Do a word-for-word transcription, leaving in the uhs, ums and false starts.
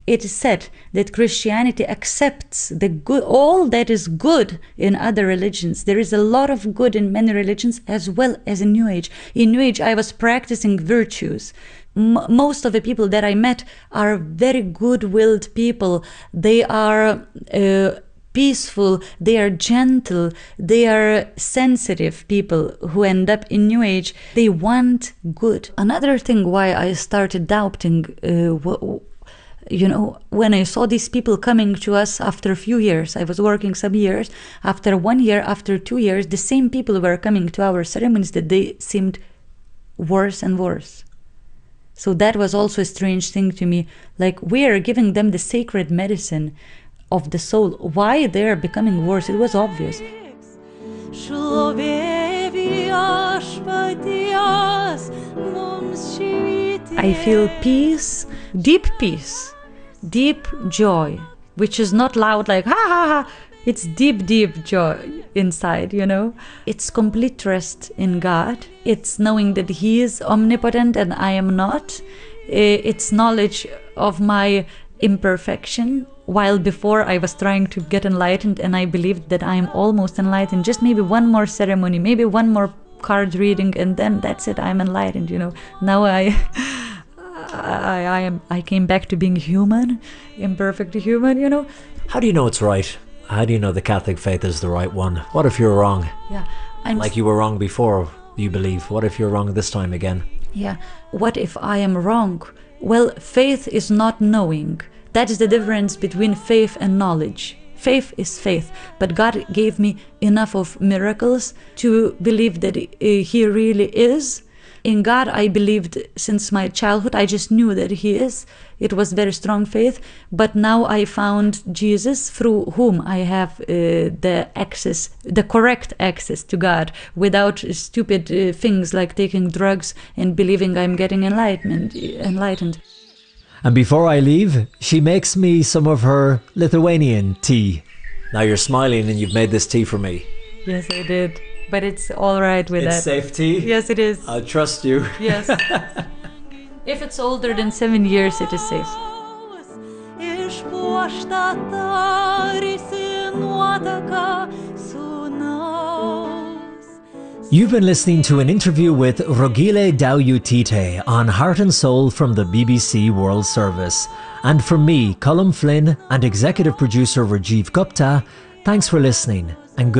It is said that Christianity accepts the good, all that is good in other religions. There is a lot of good in many religions as well as in New Age. In New Age, I was practicing virtues. M most of the people that I met are very good-willed people. They are uh, peaceful, they are gentle, they are sensitive people who end up in New Age. They want good. Another thing why I started doubting uh, you know, when I saw these people coming to us after a few years, I was working some years, after one year, after two years, the same people were coming to our ceremonies that they seemed worse and worse. So that was also a strange thing to me. Like, we are giving them the sacred medicine of the soul. Why they are becoming worse? It was obvious. I feel peace, deep peace, deep joy, which is not loud like ha ha ha. It's deep, deep joy inside, you know. It's complete trust in God. It's knowing that He is omnipotent and I am not. It's knowledge of my imperfection. While before I was trying to get enlightened and I believed that I am almost enlightened. Just maybe one more ceremony, maybe one more card reading, and then that's it, I'm enlightened, you know. Now I, I, I am, I came back to being human, imperfect human, you know. How do you know it's right? How do you know the Catholic faith is the right one? What if you're wrong? Yeah, I'm like you were wrong before, you believe. What if you're wrong this time again? Yeah, what if I am wrong? Well, faith is not knowing. That is the difference between faith and knowledge. Faith is faith, but God gave me enough of miracles to believe that He really is. In God, I believed since my childhood. I just knew that He is. It was very strong faith. But now I found Jesus, through whom I have uh, the access, the correct access to God, without stupid uh, things like taking drugs and believing I'm getting enlightenment, enlightened. And before I leave, she makes me some of her Lithuanian tea. Now you're smiling and you've made this tea for me. Yes, I did. But it's all right with it's that. It's safe tea? Yes, it is. I trust you. Yes. If it's older than seven years, it is safe. You've been listening to an interview with Rogile Dauyutite on Heart and Soul from the B B C World Service. And from me, Colm Flynn, and executive producer Rajiv Gupta, thanks for listening and good